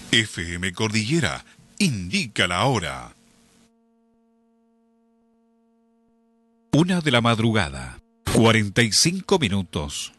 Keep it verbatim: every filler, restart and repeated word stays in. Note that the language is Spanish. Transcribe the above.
F M Cordillera indica la hora. Una de la madrugada, cuarenta y cinco minutos.